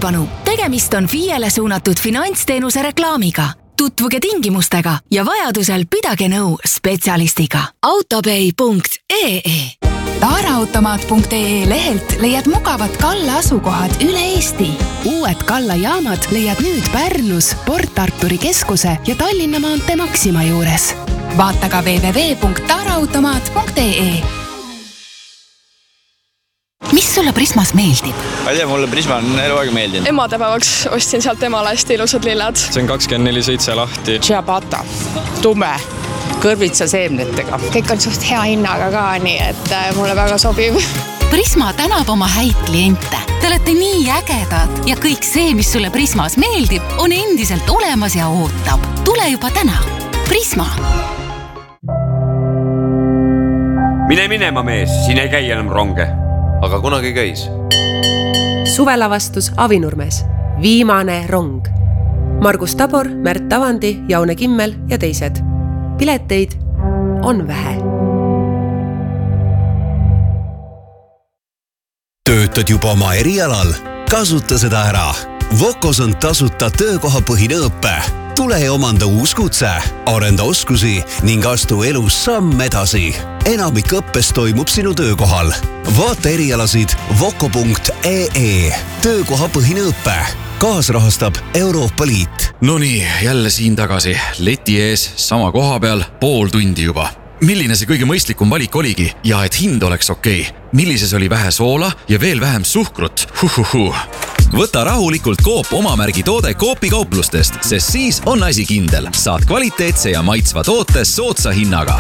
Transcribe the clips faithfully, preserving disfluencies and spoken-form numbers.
tähelepanu, tegemist on F I E-le suunatud finantsteenuse reklaamiga. Tutvuge tingimustega ja vajadusel pidage nõu spetsialistiga. autopay punkt ee taaraautomaat punkt ee lehelt leiad mugavad Kalla asukohad üle Eesti. Uued Kalla jaamad leiad nüüd Pärnus, Port Arturi keskuse ja Tallinna maantee Maxima juures. Vaata ka w w w punkt taaraautomaat punkt ee. Mis sulle Prismas meeldib? Ma ei tea, mulle Prisma on eluaeg meeldinud. Emadepäevaks ostsin sealt emale hästi ilusad lilled. See on kakskümmend neli seitse lahti. Ciabatta, tume, kõrvitsa seemnetega. Kõik on suht hea hinnaga ka, nii et mulle väga sobib. Prisma tänab oma häid kliente. Te olete nii ägedad ja kõik see, mis sulle Prismas meeldib, on endiselt olemas ja ootab. Tule juba täna. Prisma. Mine minema mees, siin ei käi enam ronge. Aga kunagi käis. Suvelavastus Avinurmes. Viimane rong. Margus Tabor, Märt Tavandi, Jaune Kimmel ja teised. Pileteid on vähe. Töötad juba oma erialal? Kasuta seda ära. Vokos on tasuta töökohapõhine õppe. Tule ja omanda uus kutse, arenda oskusi ning astu elus samm edasi. Enamik õppes toimub sinu töökohal. Vaata erialasid voko punkt ee. Töökohapõhine õppe. Kaasrahastab Euroopa Liit. No nii, jälle siin tagasi. Leti ees, sama koha peal, pool tundi juba. Milline see kõige mõistlikum valik oligi ja et hind oleks okei? Millises oli vähe soola ja veel vähem suhkrut? Huhuhu. Võta rahulikult Coop omamärgi toode Coopi kauplustest, sest siis on asi kindel. Saad kvaliteetse ja maitsva toote soodsa hinnaga.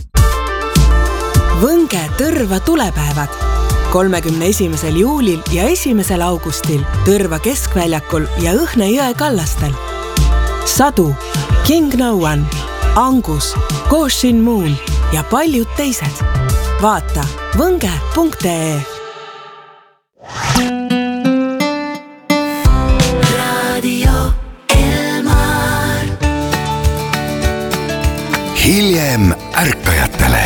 Võnge Tõrva tulepäevad. kolmekümne esimesel juulil ja esimesel augustil Tõrva keskväljakul ja Õhne jõe kallastel. Sadu, King No One, Angus, Goshin Moon ja paljud teised. Vaata võnge punkt ee. Hiljem ärkajatele.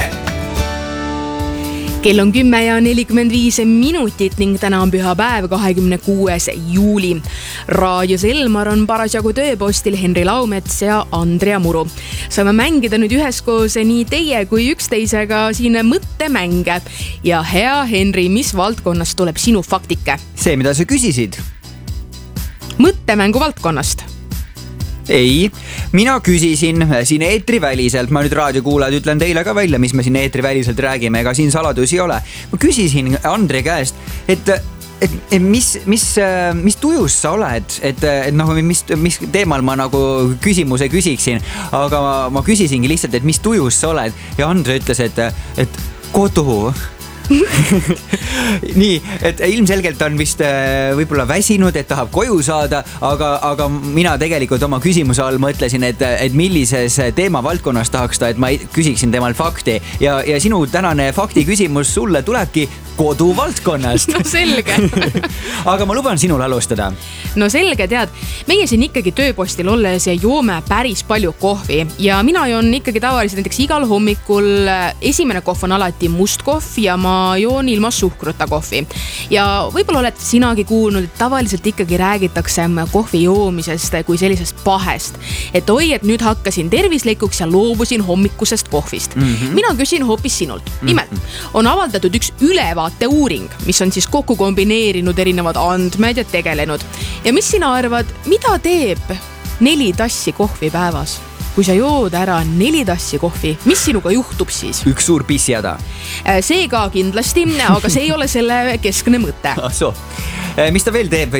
Kell on kümme ja nelikümmend viis minutit ning täna on püha päev kahekümne kuues juuli. Raadios Elmar on parasjagu tööpostil Henri Laumets ja Andrea Muru. Saame mängida nüüd üheskoos nii teie kui üksteisega siin mõttemänge. Ja hea Henri, mis valdkonnast tuleb sinu faktike? See, mida sa küsisid. Mõttemängu valdkonnast. Ei, mina küsisin siin eetriväliselt, ma nüüd raadiokuulajad ütlen teile ka välja, mis me siin eetriväliselt räägime, ega siin saladusi ole. Ma küsisin Andre käest, et, et, et mis, mis, mis tujus sa oled, et, et noh, mis, mis teemal ma nagu küsimuse küsiksin, aga ma, ma küsisingi lihtsalt, et mis tujus sa oled ja Andre ütles, et, et kodu. Nii, et ilmselgelt on vist võib-olla väsinud, et tahab koju saada, aga, aga mina tegelikult oma küsimuse all mõtlesin, et, et millises teema valdkonnas tahaks ta, et ma küsiksin temal fakti ja, ja sinu tänane fakti küsimus sulle tulebki kodu valdkonnast. No selge. Aga ma luban sinul alustada. No selge, tead, meie siin ikkagi tööpostil olles ja joome päris palju kohvi ja mina joon ikkagi tavaliselt näiteks igal hommikul esimene kohv on alati must kohv ja ma joon ilma suhkruta kohvi. Ja võib-olla oled sinagi kuulnud, et tavaliselt ikkagi räägitakse kohvi joomisest kui sellisest pahest. Et oi, et nüüd hakkasin tervislikuks ja loobusin hommikusest kohvist. Mm-hmm. Mina küsin hoopis sinult. Nimelt, on avaldatud üks ülevaate uuring, mis on siis kokku kombineerinud erinevad andmed ja tegelenud. Ja mis sina arvad, mida teeb neli tassi kohvi päevas? Kui sa jood ära neli tassi kohvi, mis sinuga juhtub siis? Üks suur pissjada. See ka kindlasti, aga see ei ole selle keskne mõte. Ah, so. Mis ta veel teeb?